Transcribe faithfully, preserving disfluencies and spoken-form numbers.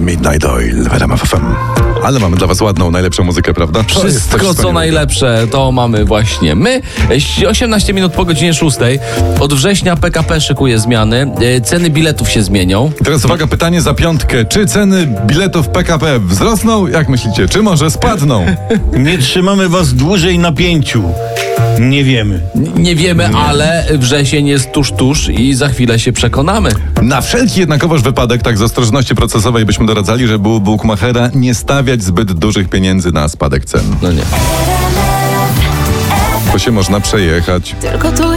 Midnight Oil w R M F F M. Ale mamy dla was ładną, najlepszą muzykę, prawda? To jest Wszystko, coś co wspaniałego. najlepsze, to mamy właśnie my. osiemnaście minut po godzinie szóstej. Od września P K P szykuje zmiany. E, Ceny biletów się zmienią. Teraz uwaga, pytanie za piątkę. Czy ceny biletów P K P wzrosną? Jak myślicie? Czy może spadną? Nie trzymamy was dłużej na pięciu. Nie wiemy. N- Nie wiemy, ale wrzesień jest tuż, tuż i za chwilę się przekonamy. Na wszelki jednakowoż wypadek, tak z ostrożności procesowej byśmy doradzali, żeby u bukmachera nie stawiać zbyt dużych pieniędzy na spadek cen. No nie. Bo się można przejechać. Tylko tu